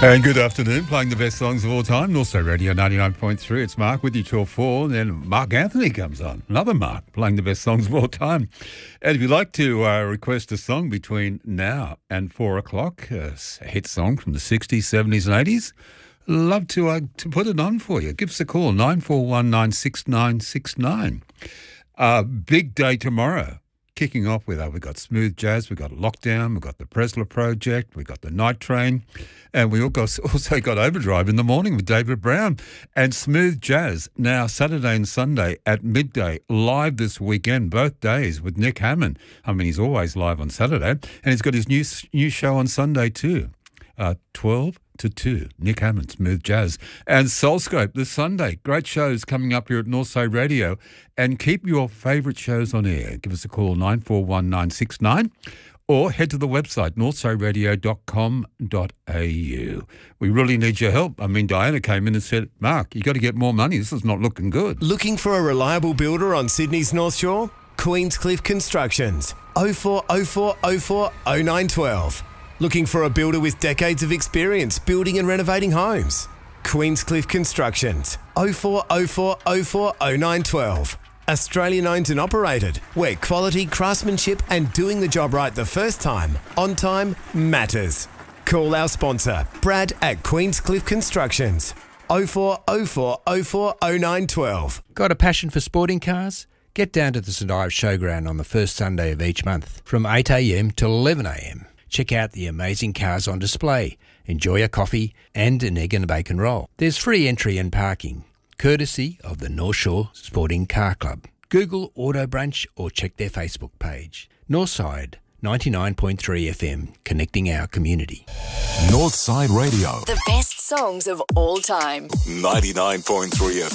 And good afternoon, playing the best songs of all time. Also Radio 99.3, it's Mark with you till 4. And then Mark Anthony comes on, another Mark, playing the best songs of all time. And if you'd like to request a song between now and 4 o'clock, a hit song from the 60s, 70s and 80s, love to put it on for you. Give us a call, 94196969. Big day tomorrow. Kicking off with, we've got Smooth Jazz, we've got Lockdown, we've got the Presler Project, we've got the Night Train, and we also got Overdrive in the morning with David Brown. And Smooth Jazz, now Saturday and Sunday at midday, live this weekend, both days with Nick Hammond. I mean, he's always live on Saturday, and he's got his new show on Sunday too, 12 to 2, Nick Hammond, Smooth Jazz. And Soulscope this Sunday. Great shows coming up here at Northside Radio. And keep your favourite shows on air. Give us a call, 941969, or head to the website, northsideradio.com.au. We really need your help. I mean, Diana came in and said, Mark, you got to get more money. This is not looking good. Looking for a reliable builder on Sydney's North Shore? Queenscliff Constructions, 0404 04 0912. Looking for a builder with decades of experience building and renovating homes? Queenscliff Constructions, 0404 04 0912. Australian owned and operated, where quality, craftsmanship and doing the job right the first time, on time, matters. Call our sponsor, Brad at Queenscliff Constructions, 0404 04 0912. Got a passion for sporting cars? Get down to the St Ives Showground on the first Sunday of each month from 8 a.m. till 11 a.m. Check out the amazing cars on display, enjoy a coffee and an egg and bacon roll. There's free entry and parking, courtesy of the North Shore Sporting Car Club. Google Auto Brunch or check their Facebook page. Northside 99.3 FM, connecting our community. Northside Radio. The best songs of all time. 99.3 FM.